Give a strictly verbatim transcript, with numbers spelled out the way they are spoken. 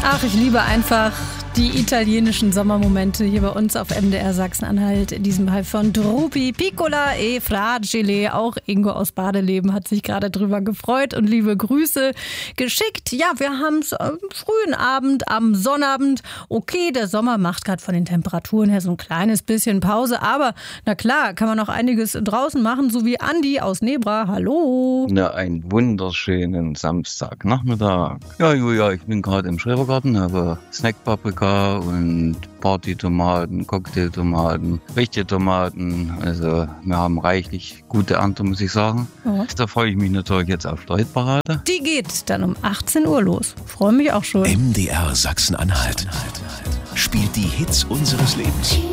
Ach, ich liebe einfach die italienischen Sommermomente hier bei uns auf M D R Sachsen-Anhalt. In diesem Fall von Drupi Piccola e Fragile. Auch Ingo aus Badeleben hat sich gerade drüber gefreut und liebe Grüße geschickt. Ja, wir haben es am frühen Abend, am Sonnabend. Okay, der Sommer macht gerade von den Temperaturen her so ein kleines bisschen Pause. Aber na klar, kann man noch einiges draußen machen, so wie Andi aus Nebra. Hallo. Na, einen wunderschönen Samstagnachmittag. Ja, Julia, ich bin gerade im Schrebergarten, habe Snackpaprika und Partytomaten, Cocktailtomaten, richtige Tomaten. Also wir haben reichlich gute Ernte, muss ich sagen. Ja. Da freue ich mich natürlich jetzt auf die Hitparade. Die geht dann um achtzehn Uhr los. Freue mich auch schon. M D R Sachsen-Anhalt spielt die Hits unseres Lebens.